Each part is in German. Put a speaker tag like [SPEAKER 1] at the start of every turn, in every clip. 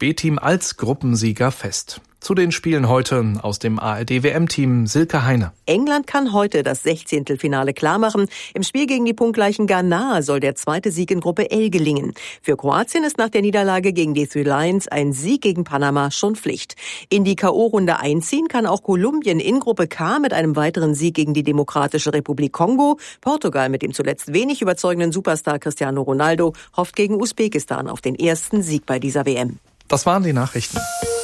[SPEAKER 1] B-Team als Gruppensieger fest. Zu den Spielen heute aus dem ARD-WM-Team Silke Heine.
[SPEAKER 2] England kann heute das 16. Finale klarmachen. Im Spiel gegen die punktgleichen Ghana soll der zweite Sieg in Gruppe L gelingen. Für Kroatien ist nach der Niederlage gegen die Three Lions ein Sieg gegen Panama schon Pflicht. In die K.O.-Runde einziehen kann auch Kolumbien in Gruppe K mit einem weiteren Sieg gegen die Demokratische Republik Kongo. Portugal mit dem zuletzt wenig überzeugenden Superstar Cristiano Ronaldo hofft gegen Usbekistan auf den ersten Sieg bei dieser WM.
[SPEAKER 1] Das waren die Nachrichten.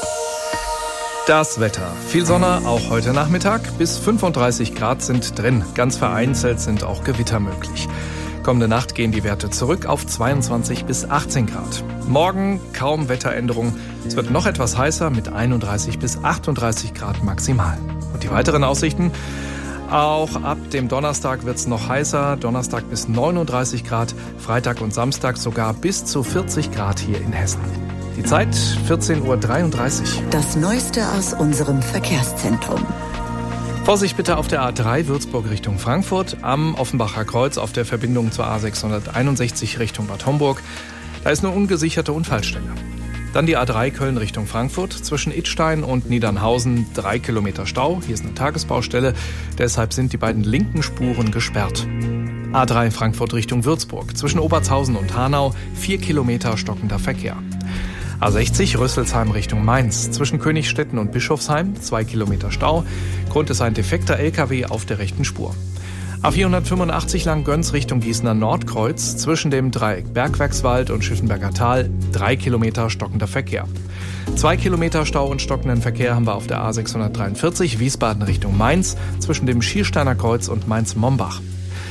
[SPEAKER 1] Das Wetter. Viel Sonne, auch heute Nachmittag. Bis 35 Grad sind drin. Ganz vereinzelt sind auch Gewitter möglich. Kommende Nacht gehen die Werte zurück auf 22 bis 18 Grad. Morgen kaum Wetteränderung. Es wird noch etwas heißer mit 31 bis 38 Grad maximal. Und die weiteren Aussichten? Auch ab dem Donnerstag wird es noch heißer. Donnerstag bis 39 Grad. Freitag und Samstag sogar bis zu 40 Grad hier in Hessen. Die Zeit 14:33 Uhr.
[SPEAKER 3] Das Neueste aus unserem Verkehrszentrum.
[SPEAKER 1] Vorsicht bitte auf der A3 Würzburg Richtung Frankfurt, am Offenbacher Kreuz auf der Verbindung zur A661 Richtung Bad Homburg. Da ist eine ungesicherte Unfallstelle. Dann die A3 Köln Richtung Frankfurt, zwischen Idstein und Niedernhausen 3 Kilometer Stau. Hier ist eine Tagesbaustelle, deshalb sind die beiden linken Spuren gesperrt. A3 Frankfurt Richtung Würzburg, zwischen Obertshausen und Hanau 4 Kilometer stockender Verkehr. A60 Rüsselsheim Richtung Mainz, zwischen Königstetten und Bischofsheim 2 Kilometer Stau. Grund ist ein defekter LKW auf der rechten Spur. A485 Langgöns Richtung Gießener Nordkreuz, zwischen dem Dreieck Bergwerkswald und Schiffenberger Tal 3 Kilometer stockender Verkehr. 2 Kilometer Stau und stockenden Verkehr haben wir auf der A643 Wiesbaden Richtung Mainz, zwischen dem Schiersteiner Kreuz und Mainz-Mombach.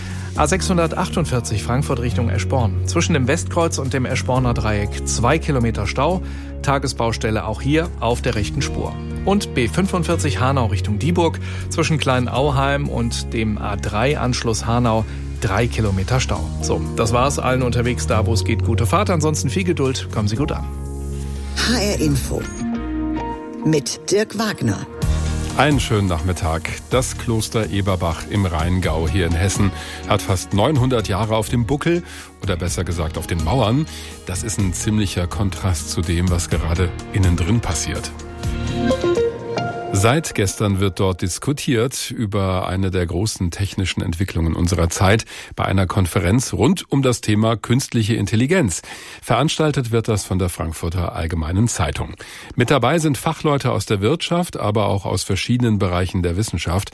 [SPEAKER 1] A648 Frankfurt Richtung Eschborn. Zwischen dem Westkreuz und dem Eschborner Dreieck 2 Kilometer Stau. Tagesbaustelle auch hier auf der rechten Spur. Und B45 Hanau Richtung Dieburg. Zwischen Kleinauheim und dem A3-Anschluss Hanau 3 Kilometer Stau. So, das war's. Allen unterwegs da, wo es geht, gute Fahrt. Ansonsten viel Geduld. Kommen Sie gut an.
[SPEAKER 3] HR Info mit Dirk Wagner.
[SPEAKER 4] Einen schönen Nachmittag. Das Kloster Eberbach im Rheingau hier in Hessen hat fast 900 Jahre auf dem Buckel, oder besser gesagt auf den Mauern. Das ist ein ziemlicher Kontrast zu dem, was gerade innen drin passiert. Seit gestern wird dort diskutiert über eine der großen technischen Entwicklungen unserer Zeit bei einer Konferenz rund um das Thema künstliche Intelligenz. Veranstaltet wird das von der Frankfurter Allgemeinen Zeitung. Mit dabei sind Fachleute aus der Wirtschaft, aber auch aus verschiedenen Bereichen der Wissenschaft.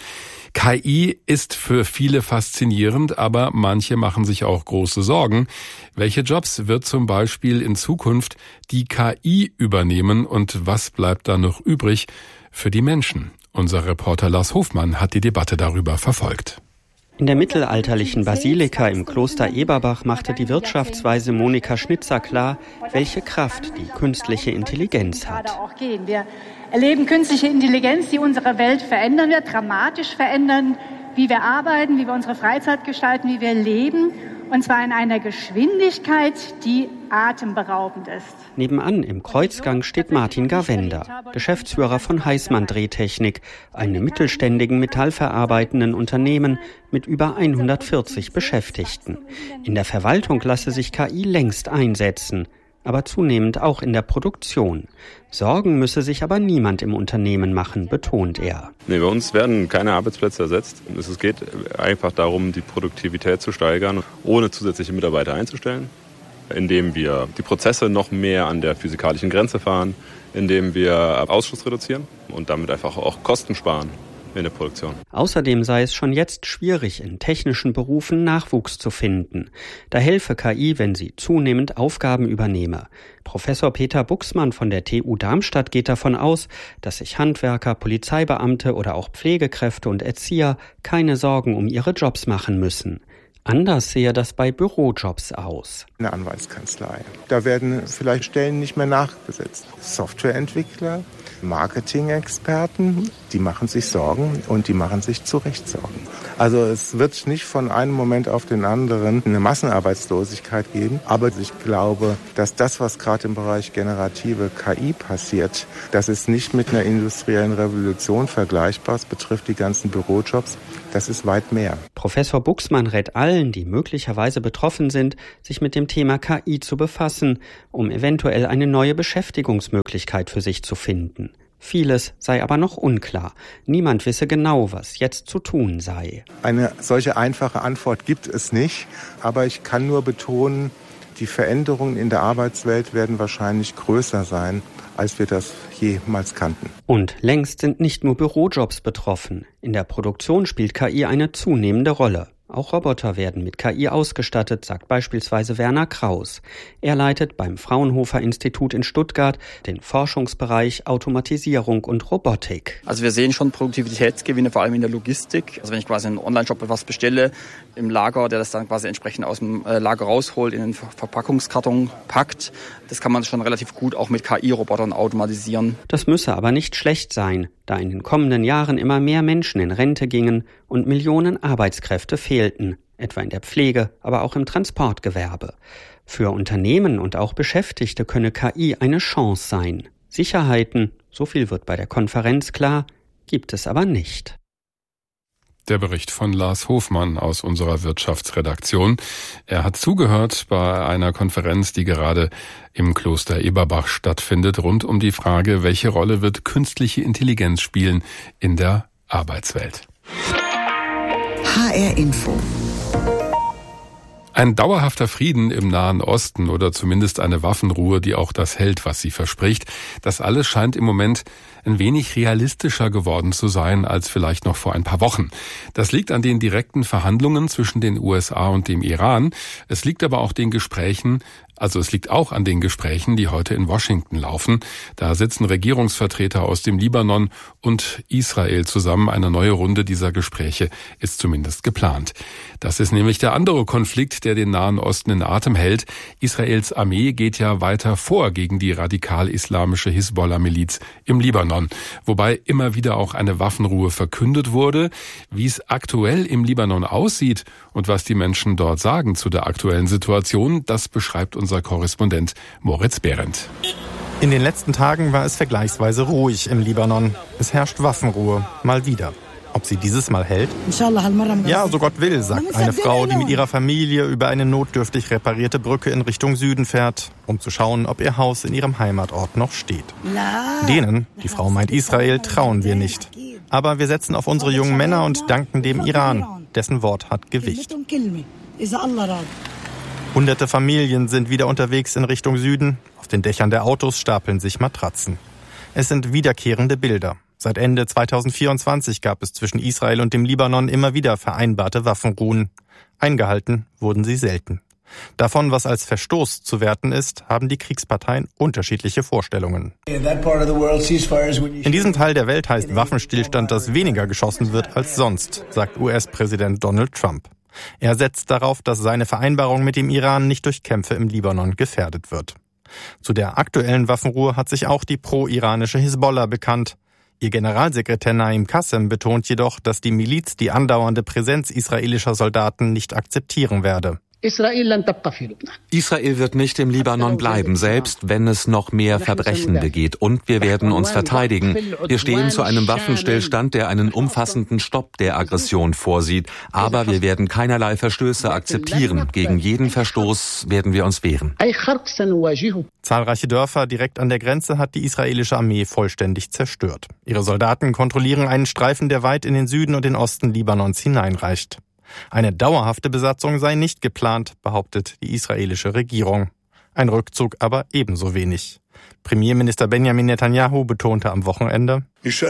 [SPEAKER 4] KI ist für viele faszinierend, aber manche machen sich auch große Sorgen. Welche Jobs wird zum Beispiel in Zukunft die KI übernehmen und was bleibt da noch übrig für die Menschen? Unser Reporter Lars Hofmann hat die Debatte darüber verfolgt.
[SPEAKER 5] In der mittelalterlichen Basilika im Kloster Eberbach machte die Wirtschaftsweise Monika Schnitzer klar, welche Kraft die künstliche Intelligenz hat.
[SPEAKER 6] Wir erleben künstliche Intelligenz, die unsere Welt verändern wird, dramatisch verändern, wie wir arbeiten, wie wir unsere Freizeit gestalten, wie wir leben. Und zwar in einer Geschwindigkeit, die atemberaubend ist.
[SPEAKER 5] Nebenan im Kreuzgang steht Martin Gawender, Geschäftsführer von Heißmann Drehtechnik, einem mittelständigen metallverarbeitenden Unternehmen mit über 140 Beschäftigten. In der Verwaltung lasse sich KI längst einsetzen, aber zunehmend auch in der Produktion. Sorgen müsse sich aber niemand im Unternehmen machen, betont er.
[SPEAKER 7] Nee, bei uns werden keine Arbeitsplätze ersetzt. Es geht einfach darum, die Produktivität zu steigern, ohne zusätzliche Mitarbeiter einzustellen, indem wir die Prozesse noch mehr an der physikalischen Grenze fahren, indem wir Ausschuss reduzieren und damit einfach auch Kosten sparen in der Produktion.
[SPEAKER 5] Außerdem sei es schon jetzt schwierig, in technischen Berufen Nachwuchs zu finden. Da helfe KI, wenn sie zunehmend Aufgaben übernehme. Professor Peter Buxmann von der TU Darmstadt geht davon aus, dass sich Handwerker, Polizeibeamte oder auch Pflegekräfte und Erzieher keine Sorgen um ihre Jobs machen müssen. Anders sehe das bei Bürojobs aus.
[SPEAKER 8] Eine Anwaltskanzlei. Da werden vielleicht Stellen nicht mehr nachbesetzt. Softwareentwickler, Marketing-Experten, die machen sich Sorgen und die machen sich zu Recht Sorgen. Also es wird nicht von einem Moment auf den anderen eine Massenarbeitslosigkeit geben, aber ich glaube, dass das, was gerade im Bereich generative KI passiert, das ist nicht mit einer industriellen Revolution vergleichbar. Es betrifft die ganzen Bürojobs. Das ist weit mehr.
[SPEAKER 5] Professor Buxmann rät allen, die möglicherweise betroffen sind, sich mit dem Thema KI zu befassen, um eventuell eine neue Beschäftigungsmöglichkeit für sich zu finden. Vieles sei aber noch unklar. Niemand wisse genau, was jetzt zu tun sei.
[SPEAKER 8] Eine solche einfache Antwort gibt es nicht, aber ich kann nur betonen, die Veränderungen in der Arbeitswelt werden wahrscheinlich größer sein, als wir das jemals kannten.
[SPEAKER 5] Und längst sind nicht nur Bürojobs betroffen. In der Produktion spielt KI eine zunehmende Rolle. Auch Roboter werden mit KI ausgestattet, sagt beispielsweise Werner Kraus. Er leitet beim Fraunhofer-Institut in Stuttgart den Forschungsbereich Automatisierung und Robotik.
[SPEAKER 9] Also wir sehen schon Produktivitätsgewinne, vor allem in der Logistik. Also wenn ich quasi einen Online-Shop etwas bestelle im Lager, der das dann quasi entsprechend aus dem Lager rausholt, in den Verpackungskarton packt, das kann man schon relativ gut auch mit KI-Robotern automatisieren.
[SPEAKER 5] Das müsse aber nicht schlecht sein, da in den kommenden Jahren immer mehr Menschen in Rente gingen und Millionen Arbeitskräfte fehlten, etwa in der Pflege, aber auch im Transportgewerbe. Für Unternehmen und auch Beschäftigte könne KI eine Chance sein. Sicherheiten, so viel wird bei der Konferenz klar, gibt es aber nicht.
[SPEAKER 4] Der Bericht von Lars Hofmann aus unserer Wirtschaftsredaktion. Er hat zugehört bei einer Konferenz, die gerade im Kloster Eberbach stattfindet, rund um die Frage, welche Rolle wird künstliche Intelligenz spielen in der Arbeitswelt.
[SPEAKER 3] HR Info.
[SPEAKER 4] Ein dauerhafter Frieden im Nahen Osten oder zumindest eine Waffenruhe, die auch das hält, was sie verspricht, das alles scheint im Moment ein wenig realistischer geworden zu sein als vielleicht noch vor ein paar Wochen. Das liegt an den direkten Verhandlungen zwischen den USA und dem Iran. Es liegt aber auch es liegt auch an den Gesprächen, die heute in Washington laufen. Da sitzen Regierungsvertreter aus dem Libanon und Israel zusammen. Eine neue Runde dieser Gespräche ist zumindest geplant. Das ist nämlich der andere Konflikt, der den Nahen Osten in Atem hält. Israels Armee geht ja weiter vor gegen die radikal-islamische Hisbollah-Miliz im Libanon, wobei immer wieder auch eine Waffenruhe verkündet wurde. Wie es aktuell im Libanon aussieht und was die Menschen dort sagen zu der aktuellen Situation, das beschreibt unser Korrespondent Moritz Behrendt.
[SPEAKER 10] In den letzten Tagen war es vergleichsweise ruhig im Libanon. Es herrscht Waffenruhe, mal wieder. Ob sie dieses Mal hält? Ja, so Gott will, sagt eine Frau, die mit ihrer Familie über eine notdürftig reparierte Brücke in Richtung Süden fährt, um zu schauen, ob ihr Haus in ihrem Heimatort noch steht. Denen, die Frau meint Israel, trauen wir nicht. Aber wir setzen auf unsere jungen Männer und danken dem Iran. Dessen Wort hat Gewicht. Hunderte Familien sind wieder unterwegs in Richtung Süden. Auf den Dächern der Autos stapeln sich Matratzen. Es sind wiederkehrende Bilder. Seit Ende 2024 gab es zwischen Israel und dem Libanon immer wieder vereinbarte Waffenruhen. Eingehalten wurden sie selten. Davon, was als Verstoß zu werten ist, haben die Kriegsparteien unterschiedliche Vorstellungen. In diesem Teil der Welt heißt Waffenstillstand, dass weniger geschossen wird als sonst, sagt US-Präsident Donald Trump. Er setzt darauf, dass seine Vereinbarung mit dem Iran nicht durch Kämpfe im Libanon gefährdet wird. Zu der aktuellen Waffenruhe hat sich auch die pro-iranische Hisbollah bekannt. Ihr Generalsekretär Naim Qassem betont jedoch, dass die Miliz die andauernde Präsenz israelischer Soldaten nicht akzeptieren werde.
[SPEAKER 11] Israel wird nicht im Libanon bleiben, selbst wenn es noch mehr Verbrechen begeht. Und wir werden uns verteidigen. Wir stehen zu einem Waffenstillstand, der einen umfassenden Stopp der Aggression vorsieht. Aber wir werden keinerlei Verstöße akzeptieren. Gegen jeden Verstoß werden wir uns wehren.
[SPEAKER 10] Zahlreiche Dörfer direkt an der Grenze hat die israelische Armee vollständig zerstört. Ihre Soldaten kontrollieren einen Streifen, der weit in den Süden und den Osten Libanons hineinreicht. Eine dauerhafte Besatzung sei nicht geplant, behauptet die israelische Regierung. Ein Rückzug aber ebenso wenig. Premierminister Benjamin Netanyahu betonte am Wochenende:
[SPEAKER 12] Wir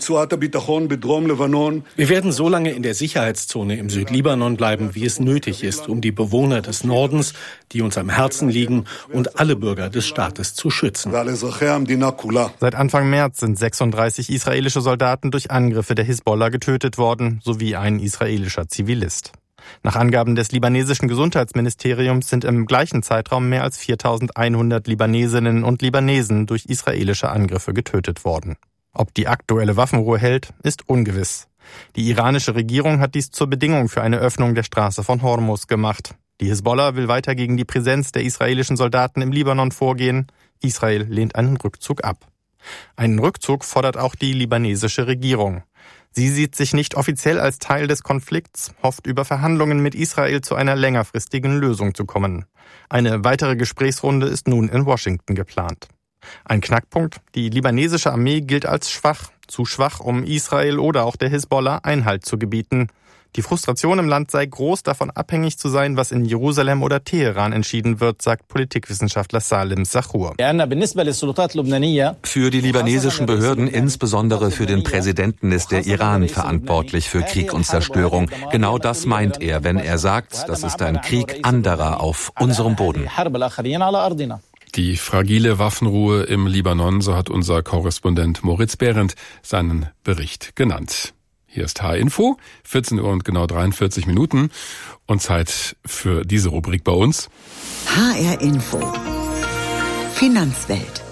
[SPEAKER 12] werden so lange in der Sicherheitszone im Südlibanon bleiben, wie es nötig ist, um die Bewohner des Nordens, die uns am Herzen liegen, und alle Bürger des Staates zu schützen.
[SPEAKER 10] Seit Anfang März sind 36 israelische Soldaten durch Angriffe der Hisbollah getötet worden, sowie ein israelischer Zivilist. Nach Angaben des libanesischen Gesundheitsministeriums sind im gleichen Zeitraum mehr als 4.100 Libanesinnen und Libanesen durch israelische Angriffe getötet worden. Ob die aktuelle Waffenruhe hält, ist ungewiss. Die iranische Regierung hat dies zur Bedingung für eine Öffnung der Straße von Hormuz gemacht. Die Hisbollah will weiter gegen die Präsenz der israelischen Soldaten im Libanon vorgehen. Israel lehnt einen Rückzug ab. Einen Rückzug fordert auch die libanesische Regierung. Sie sieht sich nicht offiziell als Teil des Konflikts, hofft über Verhandlungen mit Israel zu einer längerfristigen Lösung zu kommen. Eine weitere Gesprächsrunde ist nun in Washington geplant. Ein Knackpunkt: die libanesische Armee gilt als schwach, zu schwach, um Israel oder auch der Hisbollah Einhalt zu gebieten. Die Frustration im Land sei groß, davon abhängig zu sein, was in Jerusalem oder Teheran entschieden wird, sagt Politikwissenschaftler Salim Sahur.
[SPEAKER 11] Für die libanesischen Behörden, insbesondere für den Präsidenten, ist der Iran verantwortlich für Krieg und Zerstörung. Genau das meint er, wenn er sagt, das ist ein Krieg anderer auf unserem Boden.
[SPEAKER 4] Die fragile Waffenruhe im Libanon, so hat unser Korrespondent Moritz Behrendt seinen Bericht genannt. Hier ist H-Info, 14 Uhr und genau 43 Minuten und Zeit für diese Rubrik bei uns.
[SPEAKER 3] HR-Info. Finanzwelt.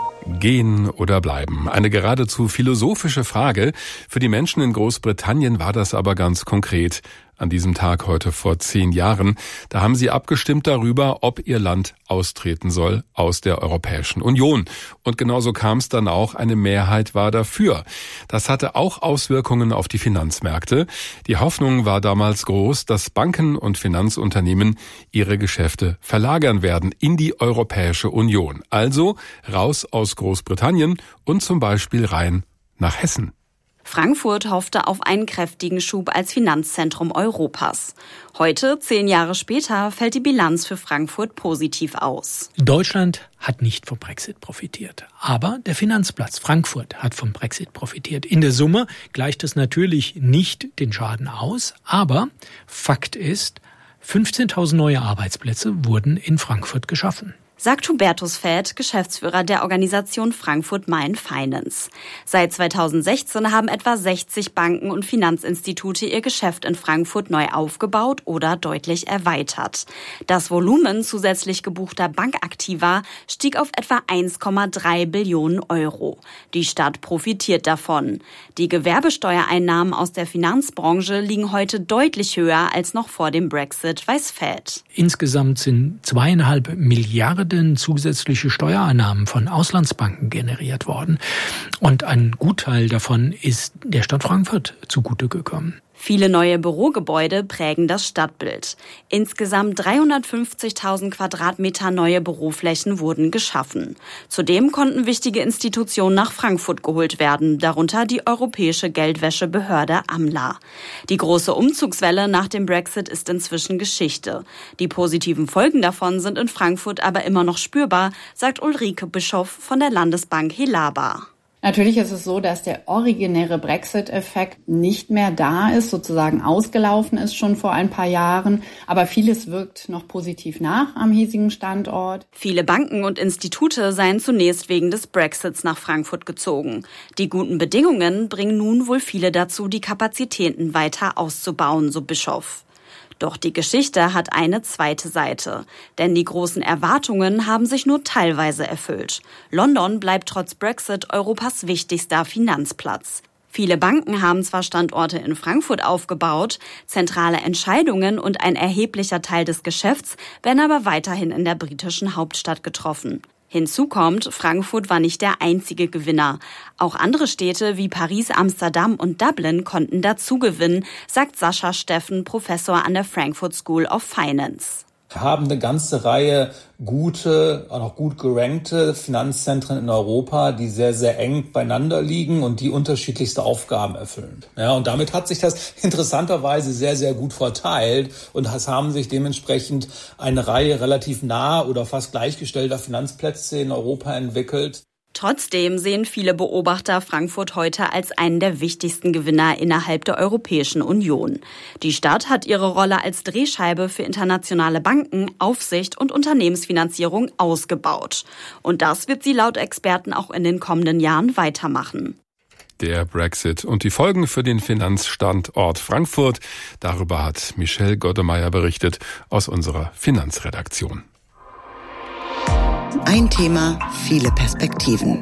[SPEAKER 4] Gehen oder bleiben? Eine geradezu philosophische Frage. Für die Menschen in Großbritannien war das aber ganz konkret. An diesem Tag heute vor 10 Jahren, da haben sie abgestimmt darüber, ob ihr Land austreten soll aus der Europäischen Union. Und genauso kam es dann auch, eine Mehrheit war dafür. Das hatte auch Auswirkungen auf die Finanzmärkte. Die Hoffnung war damals groß, dass Banken und Finanzunternehmen ihre Geschäfte verlagern werden in die Europäische Union. Also raus aus Großbritannien und zum Beispiel rein nach Hessen.
[SPEAKER 13] Frankfurt hoffte auf einen kräftigen Schub als Finanzzentrum Europas. Heute, 10 Jahre später, fällt die Bilanz für Frankfurt positiv aus.
[SPEAKER 14] Deutschland hat nicht vom Brexit profitiert. Aber der Finanzplatz Frankfurt hat vom Brexit profitiert. In der Summe gleicht es natürlich nicht den Schaden aus. Aber Fakt ist, 15.000 neue Arbeitsplätze wurden in Frankfurt geschaffen.
[SPEAKER 13] Sagt Hubertus Fäth, Geschäftsführer der Organisation Frankfurt Main Finance. Seit 2016 haben etwa 60 Banken und Finanzinstitute ihr Geschäft in Frankfurt neu aufgebaut oder deutlich erweitert. Das Volumen zusätzlich gebuchter Bankaktiva stieg auf etwa 1,3 Billionen Euro. Die Stadt profitiert davon. Die Gewerbesteuereinnahmen aus der Finanzbranche liegen heute deutlich höher als noch vor dem Brexit, weiß Fäth.
[SPEAKER 14] Insgesamt sind 2,5 Milliarden zusätzliche Steuereinnahmen von Auslandsbanken generiert worden. Und ein Gutteil davon ist der Stadt Frankfurt zugute gekommen.
[SPEAKER 13] Viele neue Bürogebäude prägen das Stadtbild. Insgesamt 350.000 Quadratmeter neue Büroflächen wurden geschaffen. Zudem konnten wichtige Institutionen nach Frankfurt geholt werden, darunter die Europäische Geldwäschebehörde AMLA. Die große Umzugswelle nach dem Brexit ist inzwischen Geschichte. Die positiven Folgen davon sind in Frankfurt aber immer noch spürbar, sagt Ulrike Bischoff von der Landesbank Helaba.
[SPEAKER 15] Natürlich ist es so, dass der originäre Brexit-Effekt nicht mehr da ist, sozusagen ausgelaufen ist schon vor ein paar Jahren. Aber vieles wirkt noch positiv nach am hiesigen Standort.
[SPEAKER 13] Viele Banken und Institute seien zunächst wegen des Brexits nach Frankfurt gezogen. Die guten Bedingungen bringen nun wohl viele dazu, die Kapazitäten weiter auszubauen, so Bischoff. Doch die Geschichte hat eine zweite Seite. Denn die großen Erwartungen haben sich nur teilweise erfüllt. London bleibt trotz Brexit Europas wichtigster Finanzplatz. Viele Banken haben zwar Standorte in Frankfurt aufgebaut, zentrale Entscheidungen und ein erheblicher Teil des Geschäfts werden aber weiterhin in der britischen Hauptstadt getroffen. Hinzu kommt, Frankfurt war nicht der einzige Gewinner. Auch andere Städte wie Paris, Amsterdam und Dublin konnten dazu gewinnen, sagt Sascha Steffen, Professor an der Frankfurt School of Finance.
[SPEAKER 16] Wir haben eine ganze Reihe gute, auch noch gut gerankte Finanzzentren in Europa, die sehr, sehr eng beieinander liegen und die unterschiedlichste Aufgaben erfüllen. Ja, und damit hat sich das interessanterweise sehr, sehr gut verteilt und es haben sich dementsprechend eine Reihe relativ nah oder fast gleichgestellter Finanzplätze in Europa entwickelt.
[SPEAKER 13] Trotzdem sehen viele Beobachter Frankfurt heute als einen der wichtigsten Gewinner innerhalb der Europäischen Union. Die Stadt hat ihre Rolle als Drehscheibe für internationale Banken, Aufsicht und Unternehmensfinanzierung ausgebaut. Und das wird sie laut Experten auch in den kommenden Jahren weitermachen.
[SPEAKER 4] Der Brexit und die Folgen für den Finanzstandort Frankfurt. Darüber hat Michelle Goddemeyer berichtet aus unserer Finanzredaktion.
[SPEAKER 3] Ein Thema, viele Perspektiven.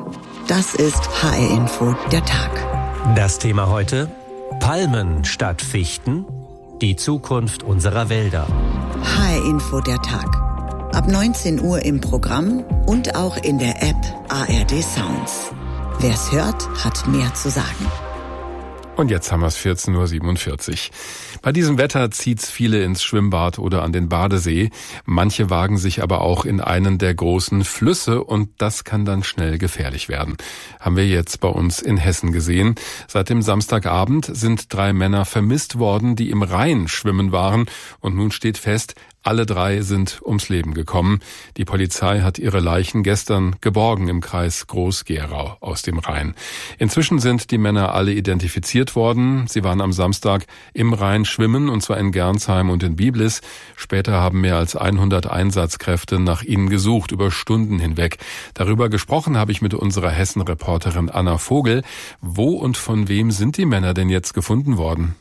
[SPEAKER 3] Das ist HR Info, der Tag.
[SPEAKER 17] Das Thema heute: Palmen statt Fichten, die Zukunft unserer Wälder.
[SPEAKER 3] HR Info, der Tag. Ab 19 Uhr im Programm und auch in der App ARD Sounds. Wer's hört, hat mehr zu sagen.
[SPEAKER 4] Und jetzt haben wir es 14.47 Uhr. Bei diesem Wetter zieht's viele ins Schwimmbad oder an den Badesee. Manche wagen sich aber auch in einen der großen Flüsse und das kann dann schnell gefährlich werden. Haben wir jetzt bei uns in Hessen gesehen. Seit dem Samstagabend sind 3 Männer vermisst worden, die im Rhein schwimmen waren. Und nun steht fest, alle 3 sind ums Leben gekommen. Die Polizei hat ihre Leichen gestern geborgen im Kreis Groß-Gerau aus dem Rhein. Inzwischen sind die Männer alle identifiziert worden. Sie waren am Samstag im Rhein schwimmen, und zwar in Gernsheim und in Biblis. Später haben mehr als 100 Einsatzkräfte nach ihnen gesucht, über Stunden hinweg. Darüber gesprochen habe ich mit unserer Hessen-Reporterin Anna Vogel. Wo und von wem sind die Männer denn jetzt gefunden worden?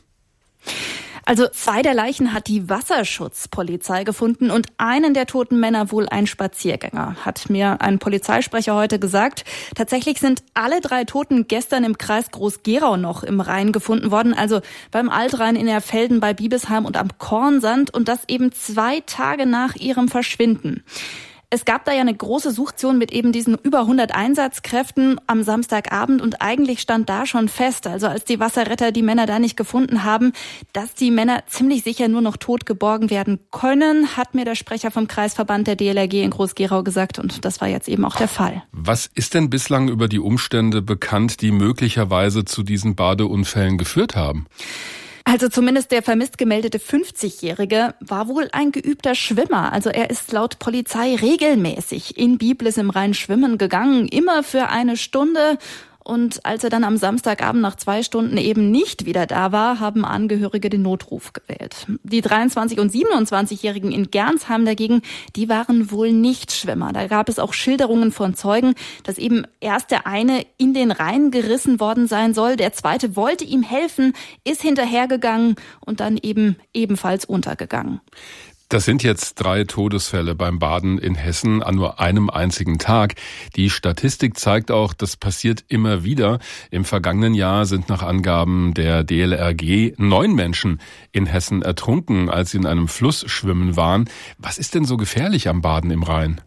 [SPEAKER 18] Also 2 der Leichen hat die Wasserschutzpolizei gefunden und einen der toten Männer wohl ein Spaziergänger, hat mir ein Polizeisprecher heute gesagt. Tatsächlich sind alle 3 Toten gestern im Kreis Groß-Gerau noch im Rhein gefunden worden, also beim Altrhein in Erfelden, bei Biebesheim und am Kornsand, und das eben 2 Tage nach ihrem Verschwinden. Es gab da ja eine große Suchaktion mit eben diesen über 100 Einsatzkräften am Samstagabend und eigentlich stand da schon fest, also als die Wasserretter die Männer da nicht gefunden haben, dass die Männer ziemlich sicher nur noch tot geborgen werden können, hat mir der Sprecher vom Kreisverband der DLRG in Groß-Gerau gesagt, und das war jetzt eben auch der Fall.
[SPEAKER 4] Was ist denn bislang über die Umstände bekannt, die möglicherweise zu diesen Badeunfällen geführt haben?
[SPEAKER 18] Also zumindest der vermisst gemeldete 50-Jährige war wohl ein geübter Schwimmer. Also er ist laut Polizei regelmäßig in Biblis im Rhein schwimmen gegangen, immer für 1 Stunde. Und als er dann am Samstagabend nach 2 Stunden eben nicht wieder da war, haben Angehörige den Notruf gewählt. Die 23- und 27-Jährigen in Gernsheim dagegen, die waren wohl nicht Schwimmer. Da gab es auch Schilderungen von Zeugen, dass eben erst der eine in den Rhein gerissen worden sein soll. Der zweite wollte ihm helfen, ist hinterhergegangen und dann eben ebenfalls untergegangen.
[SPEAKER 4] Das sind jetzt 3 Todesfälle beim Baden in Hessen an nur einem einzigen Tag. Die Statistik zeigt auch, das passiert immer wieder. Im vergangenen Jahr sind nach Angaben der DLRG 9 Menschen in Hessen ertrunken, als sie in einem Fluss schwimmen waren. Was ist denn so gefährlich am Baden im Rhein?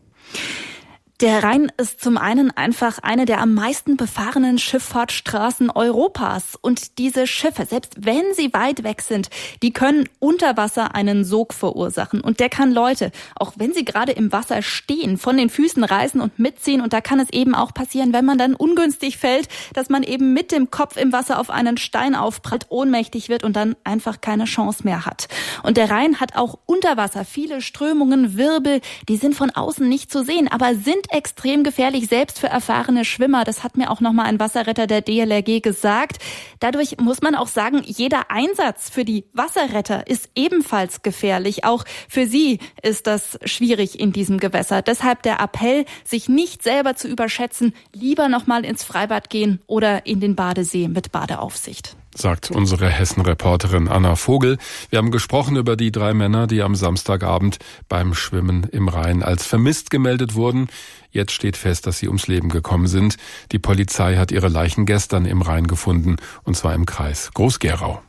[SPEAKER 18] Der Rhein ist zum einen einfach eine der am meisten befahrenen Schifffahrtsstraßen Europas. Und diese Schiffe, selbst wenn sie weit weg sind, die können unter Wasser einen Sog verursachen. Und der kann Leute, auch wenn sie gerade im Wasser stehen, von den Füßen reißen und mitziehen. Und da kann es eben auch passieren, wenn man dann ungünstig fällt, dass man eben mit dem Kopf im Wasser auf einen Stein aufprallt, ohnmächtig wird und dann einfach keine Chance mehr hat. Und der Rhein hat auch unter Wasser viele Strömungen, Wirbel, die sind von außen nicht zu sehen, aber sind extrem gefährlich, selbst für erfahrene Schwimmer. Das hat mir auch nochmal ein Wasserretter der DLRG gesagt. Dadurch muss man auch sagen, jeder Einsatz für die Wasserretter ist ebenfalls gefährlich. Auch für sie ist das schwierig in diesem Gewässer. Deshalb der Appell, sich nicht selber zu überschätzen, lieber nochmal ins Freibad gehen oder in den Badesee mit Badeaufsicht.
[SPEAKER 4] Sagt unsere Hessen-Reporterin Anna Vogel. Wir haben gesprochen über die 3 Männer, die am Samstagabend beim Schwimmen im Rhein als vermisst gemeldet wurden. Jetzt steht fest, dass sie ums Leben gekommen sind. Die Polizei hat ihre Leichen gestern im Rhein gefunden, und zwar im Kreis Groß-Gerau.